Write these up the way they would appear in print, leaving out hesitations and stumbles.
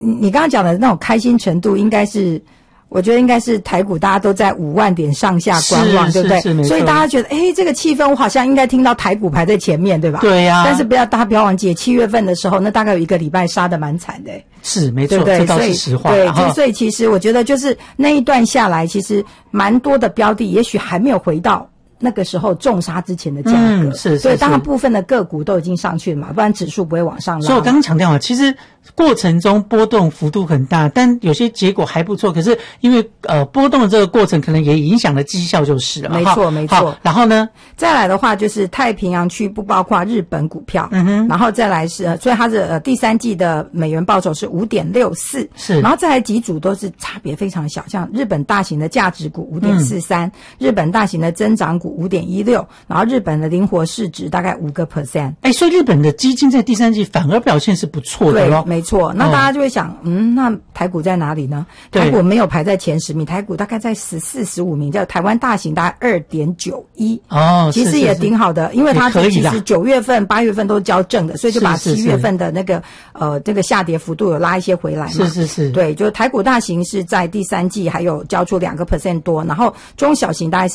你刚刚讲的那种开心程度，应该是。我觉得应该是台股大家都在5万点上下观望，对不对？所以大家觉得，这个气氛我好像应该听到台股排在前面，对吧？ 对呀。 但是大家不要忘记，7月份的时候，那大概有1个礼拜杀得蛮惨的。 是，没错， 对不对？ 这倒是实话。 对，所以其实我觉得就是那一段下来，其实蛮多的标的，也许还没有回到那个时候重杀之前的价格。 是。 所以当然部分的个股都已经上去了嘛，不然指数不会往上拉。 所以我刚刚强调其实过程中波动幅度很大，但有些结果还不错。可是因为波动的这个过程，可能也影响了绩效就是了。 没错，没错。 然后呢， 再来的话就是太平洋区不包括日本股票。然后再来是所以它的第3季的美元报酬是 5.64。是。然后再来几组都是差别非常小，像日本大型的价值股 5.43，日本大型的增长股 5.16，然后日本的灵活市值大概5%。 所以日本的基金在第3季反而表现是不错的咯。 对，没错。那大家就会想，那台股在哪里呢？台股没有排在前10名，台股大概在14、15名，叫台湾大型大概 2.91。其实也挺好的，因为它其实9月份、8月份都是交正的，所以就把7月份的那个这个下跌幅度有拉一些回来嘛。是。对，就是台股大型是在第3季还有交出2% 多，然后中小型大概是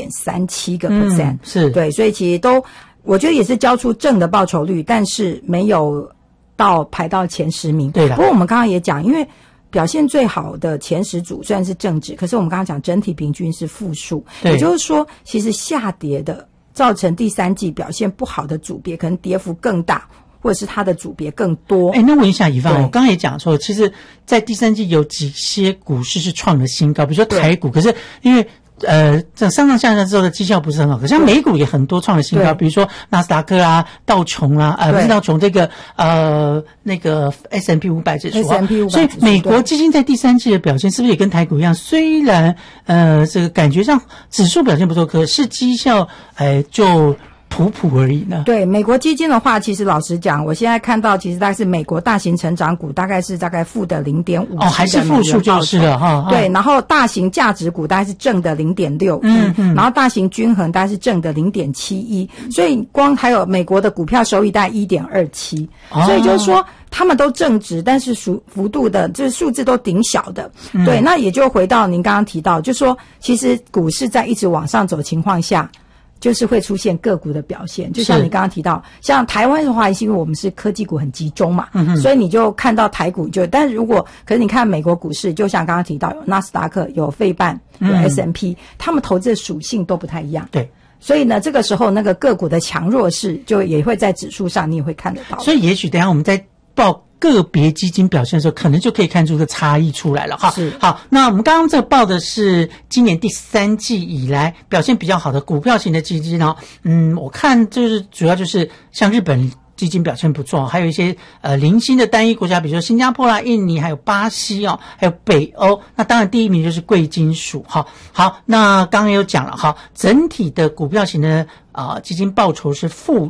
1.37%。是。对，所以其实都我觉得也是交出正的报酬率，但是没有排到前10名。对了。不过我们刚刚也讲，因为表现最好的前10组虽然是正值，可是我们刚刚讲整体平均是负数，也就是说其实下跌的造成第3季表现不好的组别可能跌幅更大，或者是它的组别更多。 那问一下以方，我刚刚也讲说，其实在第3季有几些股市是创了新高，比如说台股，可是因为这上上下下之后的绩效不是很好，可是像美股也很多创了新高，比如说纳斯达克啊、道琼啊，不是道琼，这个那个 S&P 500指数啊，所以美国基金在第3季的表现是不是也跟台股一样？虽然这个感觉上指数表现不错，可是绩效就普普而已呢。对， 美国基金的话，其实老实讲，我现在看到其实大概是美国大型成长股大概负的 0.5%， 还是负数就是了哈。 对，然后大型价值股大概是正的 0.61，然后大型均衡大概是正的 0.71，所以光还有美国的股票收益大概 1.27，所以就是说他们都正值，但是幅度的就是数字都挺小的。对，那也就回到您刚刚提到，就是说其实股市在一直往上走的情况下，就是会出现个股的表现，就像你刚刚提到，像台湾的话，是因为我们是科技股很集中嘛，所以你就看到台股但是可是你看美国股市，就像刚刚提到有纳斯达克、有费半、有 S&P，他们投资的属性都不太一样。对。所以呢，这个时候那个个股的强弱势就也会在指数上你也会看得到。 所以也许等一下我们在报个别基金表现的时候，可能就可以看出个差异出来了哈。是。好，那我们刚刚这个报的是今年第3季以来表现比较好的股票型的基金哦。我看就是主要就是像日本基金表现不错，还有一些零星的单一国家，比如说新加坡啦、印尼，还有巴西哦，还有北欧。那当然第1名就是贵金属哈。好，那刚刚有讲了哈，整体的股票型的基金报酬是负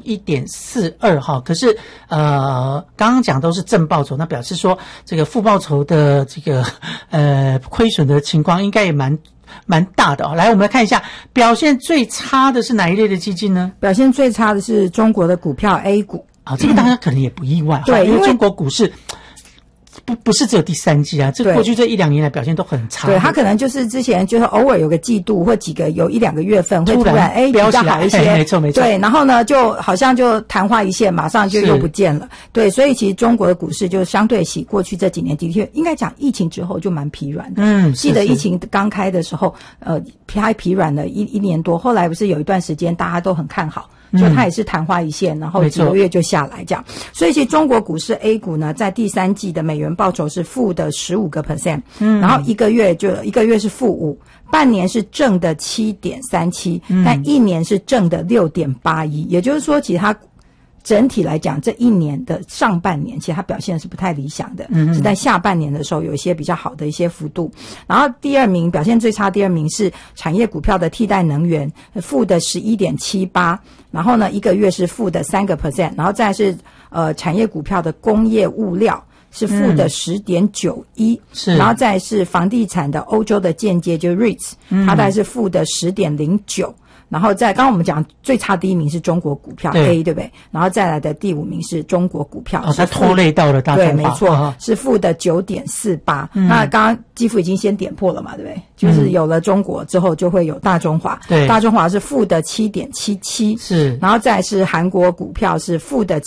1.42 哈，可是刚刚讲都是正报酬，那表示说这个负报酬的这个亏损的情况应该也蛮大的。来，我们来看一下表现最差的是哪一类的基金呢？ 表现最差的是中国的股票 A 股。 这个大家可能也不意外，对，因为中国股市不是只有第3季啊，这过去这1-2年来表现都很差。对， 它可能就是之前就是偶尔有个季度或有1-2个月份会突然比较好一些， 没错。 对，然后呢就好像就昙花一现，马上就又不见了。对，所以其实中国的股市就相对起过去这几年的确应该讲疫情之后就蛮疲软的。记得疫情刚开的时候，还疲软了一年多，后来不是有一段时间大家都很看好。就它也是昙花一现，然后几个月就下来这样。所以其实中国股市 A 股呢，在第3季的美元报酬是负的 15%，然后一个月是负5，半年是正的 7.37，但1年是正的 6.81，也就是说其实它整体来讲，这1年的上半年其实它表现是不太理想的，是在下半年的时候有一些比较好的一些幅度。然后表现最差第2名是产业股票的替代能源，负的 11.78， 然后呢一个月是负的 3%， 然后再来是产业股票的工业物料是负的 10.91， 然后再来是房地产的欧洲的间接就 REITs， 它大概是负的 10.09， 然后刚刚我们讲最差第1名是中国股票 A， 对不对？然后再来的第5名是中国股票， 它拖累到了大中华， 对，没错，是负的 9.48。那刚刚基辅已经先点破了嘛，对不对？就是有了中国之后，就会有大中华， 对， 大中华是负的 7.77， 是， 然后再来是韩国股票是负的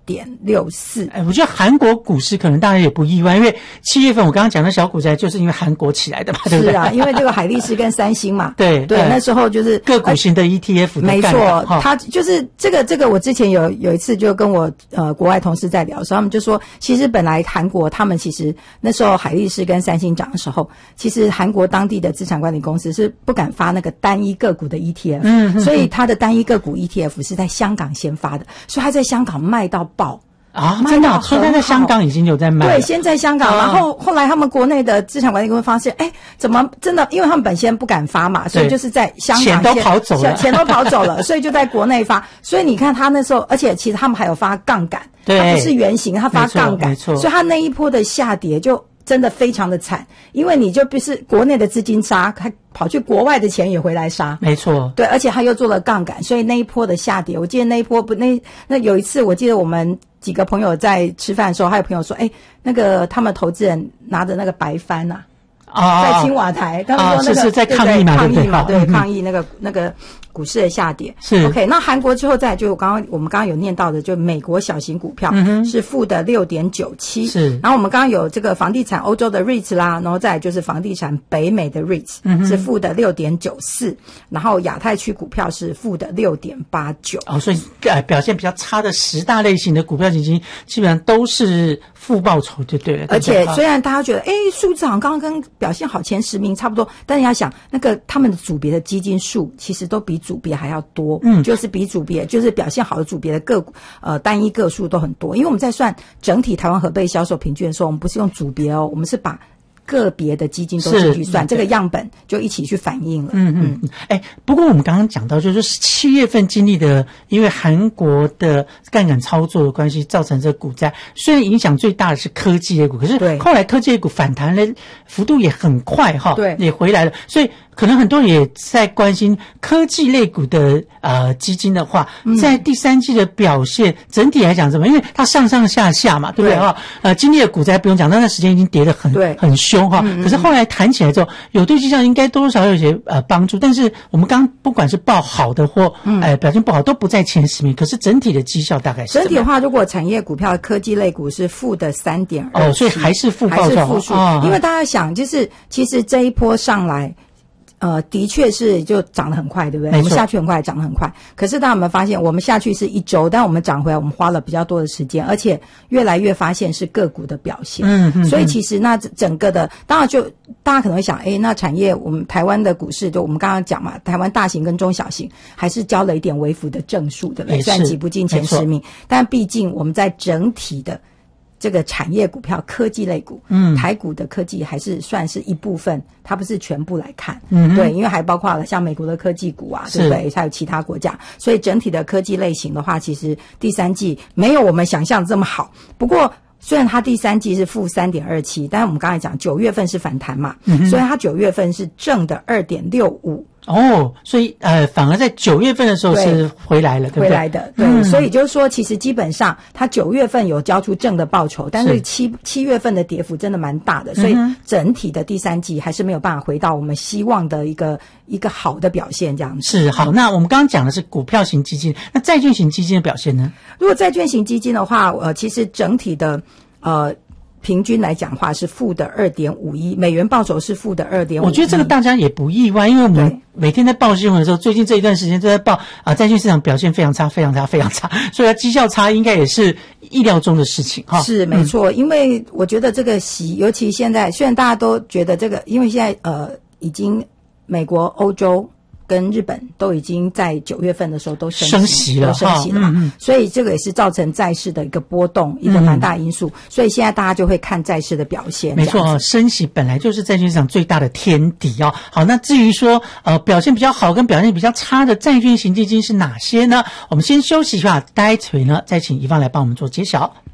7.64。 我觉得韩国股市可能大家也不意外，因为7月份我刚刚讲的小股灾就是因为韩国起来的嘛，对不对？ 是啊，因为这个海力士跟三星嘛， 对， 那时候就是个股型的 ETF 的没错，它就是这个我之前有一次就跟我国外同事在聊的时候，他们就说，其实本来韩国他们其实那时候海力士跟三星涨的时候，其实韩国当地的资产管理公司是不敢发那个单一个股的 ETF，所以它的单一个股 ETF 是在香港先发的，所以它在香港卖到爆。 真的，所以他在香港已经有在卖了。 对，先在香港，然后后来他们国内的资产管理公司发现，怎么真的？因为他们本身不敢发嘛，所以就是在香港钱都跑走了， 所以就在国内发。所以你看他那时候，而且其实他们还有发杠杆，它不是原型，他发杠杆，所以他那一波的下跌就真的非常的惨，因为你就不是国内的资金杀，还跑去国外的钱也回来杀， 没错， 对，而且他又做了杠杆，所以那一波的下跌，我记得那一波那有一次，我记得我们几个朋友在吃饭的时候，还有朋友说，那个他们投资人拿着那个白帆在青瓦台，他们说那个是在抗议嘛， 对，抗议那个股市的下跌。 是 OK， 那韩国之后再就我们刚刚有念到的，就美国小型股票是负的 6.97， 是。 然后我们刚刚有这个房地产欧洲的 REITs 啦，然後再来就是房地产北美的 REITs，是负的 6.94， 然后亚太区股票是负的 6.89。 所以表现比较差的10大类型的股票基金基本上都是负报酬就对了。 而且虽然大家觉得数字好像刚刚跟表现好前10名差不多，但是要想那个他们的组别的基金数其实都比组别还要多，就是比组别就是表现好的组别的个股单一个数都很多。因为我们在算整体台湾核备销售平均的时候，我们不是用组别我们是把个别的基金都进去算，这个样本就一起去反映了。 不过我们刚刚讲到，就是7月份经历的，因为韩国的杠杆操作的关系，造成这个股灾。虽然影响最大的是科技类股，可是后来科技类股反弹的幅度也很快对， 也回来了。所以可能很多人也在关心科技类股的基金的话，在第3季的表现整体来讲怎么？因为它上上下下嘛，对不对？经历了股灾不用讲，那段时间已经跌得很凶可是后来弹起来之后，有对绩效应该多多少少有些帮助。但是我们刚不管是报好的或表现不好，都不在前10名。可是整体的绩效大概是整体的话，如果产业股票科技类股是负的 3.2， 所以还是负报酬， 还是负数。因为大家想，就是其实这一波上来。的确是就涨得很快，对不对？我们下去很快，涨得很快。可是大家有没有发现，我们下去是1周，但我们涨回来，我们花了比较多的时间，而且越来越发现是个股的表现。所以其实那整个的，当然就大家可能会想，那产业我们台湾的股市，就我们刚刚讲嘛，台湾大型跟中小型还是交了一点微幅的正数，对不对？虽然挤不进前10名，但毕竟我们在整体的这个产业股票科技类股，台股的科技还是算是一部分，它不是全部来看，对，因为还包括了像美国的科技股啊，对不对？还有其他国家，所以整体的科技类型的话，其实第3季没有我们想象这么好。不过虽然它第3季是负 3.27， 但是我们刚才讲9月份是反弹嘛，所以它9月份是正的 2.65。 所以反而在9月份的时候是回来了，对不对？ 回来的，对，所以就是说，其实基本上它9月份有交出正的报酬，但是七月份的跌幅真的蛮大的，所以整体的第3季还是没有办法回到我们希望的一个好的表现，这样子。 是好，那我们刚刚讲的是股票型基金，那债券型基金的表现呢？ 如果债券型基金的话，其实整体的平均来讲的话是负的 2.51， 美元报酬是负的 2.51。 我觉得这个大家也不意外，因为我们每天在报新闻的时候，最近这一段时间都在报债券市场表现非常差，非常差，非常差，所以它绩效差应该也是意料中的事情是没错，因为我觉得这个尤其现在虽然大家都觉得这个，因为现在已经美国、欧洲跟日本都已经在9月份的时候都升息了嘛，所以这个也是造成债市的一个波动，一个蛮大因素。所以现在大家就会看债市的表现。 没错，升息本来就是债券市场最大的天敌好，那至于说表现比较好跟表现比较差的债券型基金是哪些呢？我们先休息一下，待会呢再请宜芳来帮我们做揭晓。